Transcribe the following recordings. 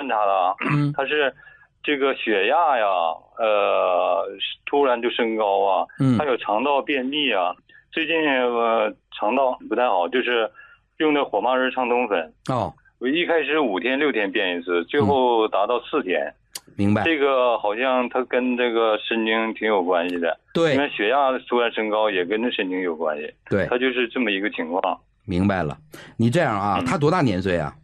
察了，他是这个血压呀，突然就升高啊，还有肠道便秘啊。最近肠道不太好，就是用的火麻仁畅通粉。我一开始5天6天变一次，最后达到4天。 明白。 这个好像它跟这个神经挺有关系的。 对， 因为血压突然升高也跟这神经有关系。 对， 它就是这么一个情况。 明白了。你这样啊，他多大年岁啊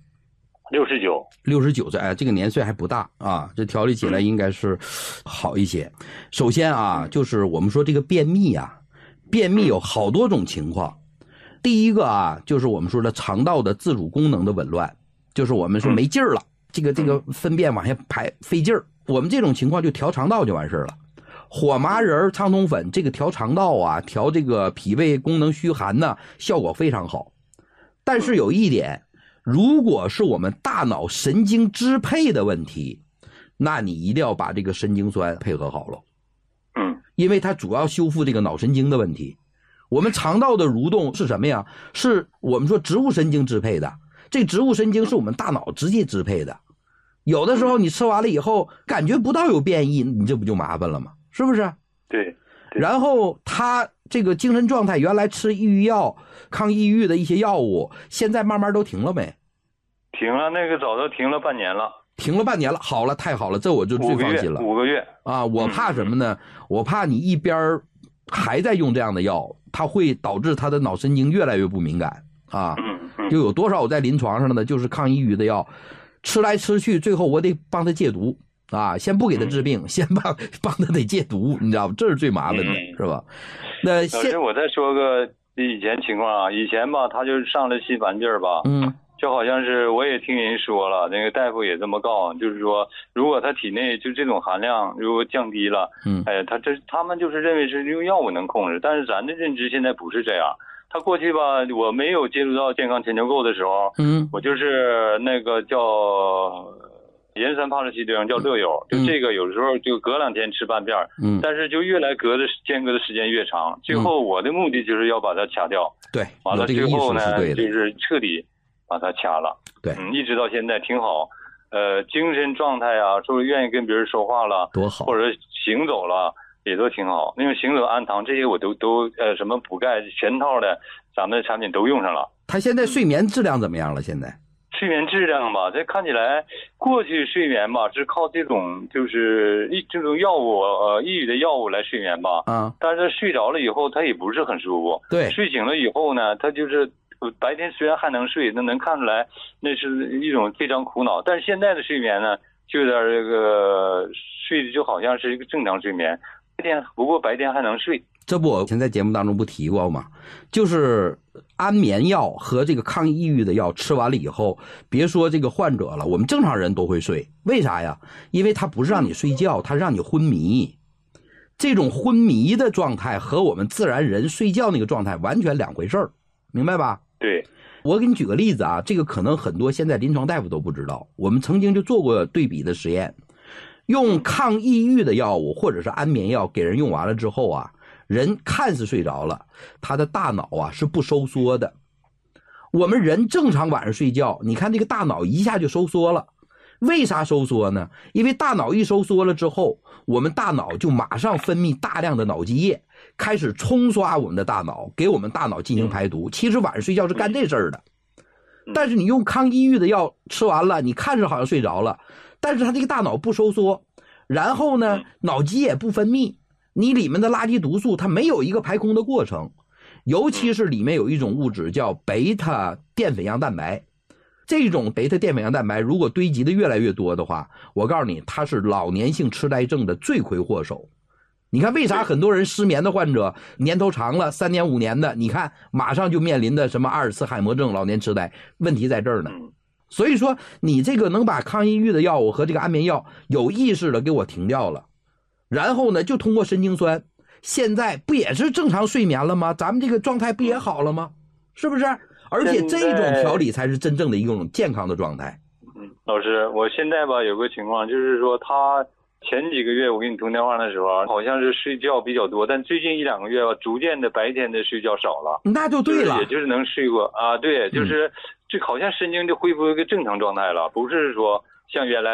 ？69岁。哎，这个年岁还不大啊，这调理起来应该是好一些。首先啊，就是我们说这个便秘啊，便秘有好多种情况。第一个啊，就是我们说的肠道的自主功能的紊乱，就是我们说没劲儿了，这个粪便往下排费劲儿，我们这种情况就调肠道就完事儿了。火麻仁畅通粉这个调肠道啊，调这个脾胃功能虚寒呢，效果非常好。但是有一点，如果是我们大脑神经支配的问题，那你一定要把这个神经酸配合好了。因为它主要修复这个脑神经的问题。我们肠道的蠕动是什么呀？是我们说植物神经支配的，这植物神经是我们大脑直接支配的。有的时候你吃完了以后感觉不到有变异，你这不就麻烦了吗？是不是？ 对。 然后他这个精神状态，原来吃抑郁药、抗抑郁的一些药物，现在慢慢都停了没？ 停了，那个早都停了半年了。 停了半年了，好了，太好了，这我就最放心了。 5个月啊！我怕什么呢？我怕你一边还在用这样的药，它会导致他的脑神经越来越不敏感啊。就有多少我在临床上的就是抗抑郁的药，吃来吃去，最后我得帮他戒毒啊，先不给他治病，先帮他得戒毒，你知道吧？这是最麻烦的，是吧？那老师，我再说个以前情况啊，以前吧，他就上了心烦劲儿吧，就好像是我也听人说了，那个大夫也这么告，就是说，如果他体内就这种含量如果降低了，他们就是认为是用药物能控制，但是咱的认知现在不是这样。他过去吧，我没有接触到健康全球购的时候，我就是那个叫盐酸帕罗西汀，叫乐友，就这个有时候就隔2天吃半片，但是就越来间隔的时间越长，最后我的目的就是要把它掐掉。 对， 完了最后呢，就是彻底把它掐了。 对， 一直到现在挺好。精神状态啊，说愿意跟别人说话了， 多好， 或者行走了也都挺好。因为行走氨糖这些我都什么补钙全套的，咱们的产品都用上了。 他现在睡眠质量怎么样了？现在睡眠质量吧，这看起来过去睡眠吧是靠这种就是这种药物抑郁的药物来睡眠吧，但是睡着了以后他也不是很舒服。 对， 睡醒了以后呢，他就是白天虽然还能睡，那能看出来那是一种非常苦恼。但是现在的睡眠呢，就有点这个睡就好像是一个正常睡眠，不过白天还能睡。 这不我现在节目当中不提过吗？就是安眠药和这个抗抑郁的药吃完了以后，别说这个患者了，我们正常人都会睡。为啥呀？因为它不是让你睡觉，它是让你昏迷。这种昏迷的状态和我们自然人睡觉那个状态完全两回事儿，明白吧？ 对， 我给你举个例子啊，这个可能很多现在临床大夫都不知道，我们曾经就做过对比的实验，用抗抑郁的药物或者是安眠药给人用完了之后啊，人看似睡着了，他的大脑啊是不收缩的。我们人正常晚上睡觉，你看这个大脑一下就收缩了。为啥收缩呢？因为大脑一收缩了之后，我们大脑就马上分泌大量的脑积液，开始冲刷我们的大脑，给我们大脑进行排毒。其实晚上睡觉是干这事儿的。但是你用抗抑郁的药吃完了，你看着好像睡着了，但是它这个大脑不收缩，然后呢脑积液不分泌，你里面的垃圾毒素它没有一个排空的过程。尤其是里面有一种物质叫贝塔淀粉样蛋白，这种贝塔淀粉样蛋白如果堆积的越来越多的话，我告诉你它是老年性痴呆症的罪魁祸首。你看为啥很多人失眠的患者年头长了3年5年的，你看马上就面临的什么阿尔茨海默症、老年痴呆，问题在这儿呢。所以说你这个能把抗抑郁的药物和这个安眠药有意识的给我停掉了，然后呢就通过神经酸，现在不也是正常睡眠了吗？咱们这个状态不也好了吗？是不是？而且这种调理才是真正的一种健康的状态。 老师，我现在吧有个情况，就是说他前几个月我跟你通电话的时候，好像是睡觉比较多，但最近1-2个月吧，逐渐的白天的睡觉少了。 那就对了， 也就是能睡过啊，对，就是这好像神经就恢复一个正常状态了，不是说像原来